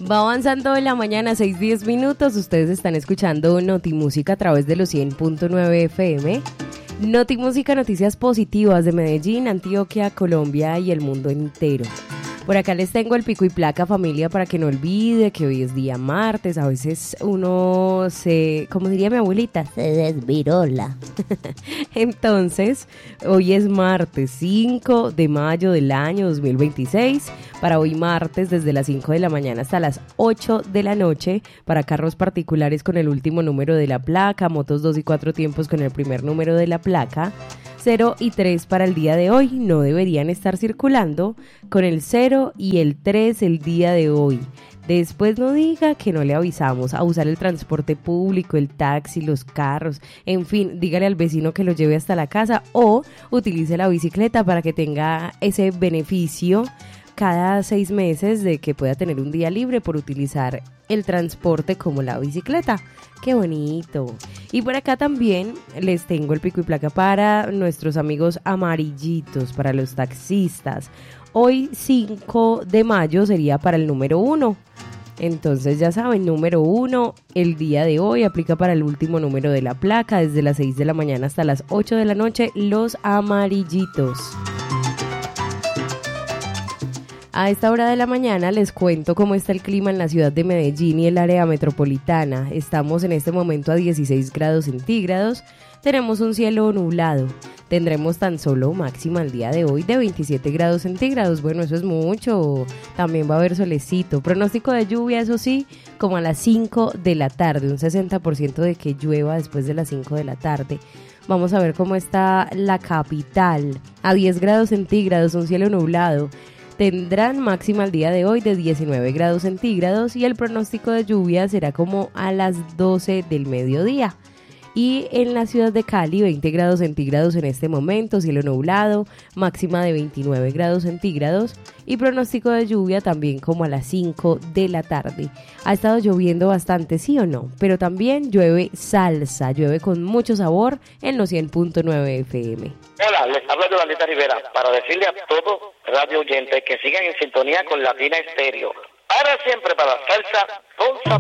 Va avanzando en la mañana, 6:10 minutos. Ustedes están escuchando Notimúsica a través de los 100.9 FM. Notimúsica, noticias positivas de Medellín, Antioquia, Colombia y el mundo entero. Por acá les tengo el pico y placa, familia, para que no olvide que hoy es día martes. A veces uno como diría mi abuelita, se desvirola. Entonces, hoy es martes 5 de mayo del año 2026. Para hoy martes, desde las 5 de la mañana hasta las 8 de la noche, para carros particulares con el último número de la placa, motos 2 y 4 tiempos con el primer número de la placa, 0 y 3 para el día de hoy. No deberían estar circulando con el 0 y el 3 el día de hoy. Después no diga que no le avisamos a usar el transporte público, el taxi, los carros, en fin, dígale al vecino que lo lleve hasta la casa o utilice la bicicleta para que tenga ese beneficio cada 6 meses de que pueda tener un día libre por utilizar el transporte como la bicicleta. ¡Qué bonito! Y por acá también les tengo el pico y placa para nuestros amigos amarillitos, para los taxistas. Hoy 5 de mayo sería para el número 1. Entonces ya saben, número 1, el día de hoy aplica para el último número de la placa, desde las 6 de la mañana hasta las 8 de la noche, los amarillitos. A esta hora de la mañana les cuento cómo está el clima en la ciudad de Medellín y el área metropolitana. Estamos en este momento a 16 grados centígrados, tenemos un cielo nublado. Tendremos tan solo máxima el día de hoy de 27 grados centígrados. Bueno, eso es mucho. También va a haber solecito. Pronóstico de lluvia, eso sí, como a las 5 de la tarde. Un 60% de que llueva después de las 5 de la tarde. Vamos a ver cómo está la capital. A 10 grados centígrados, un cielo nublado. Tendrán máxima el día de hoy de 19 grados centígrados y el pronóstico de lluvia será como a las 12 del mediodía. Y en la ciudad de Cali, 20 grados centígrados en este momento, cielo nublado, máxima de 29 grados centígrados y pronóstico de lluvia también como a las 5 de la tarde. Ha estado lloviendo bastante, ¿sí o no? Pero también llueve salsa, llueve con mucho sabor en los 100.9 FM. Hola, les habla Yolandita Rivera para decirle a todos radio oyentes que sigan en sintonía con Latina Estéreo. Para siempre, para salsa con sabor.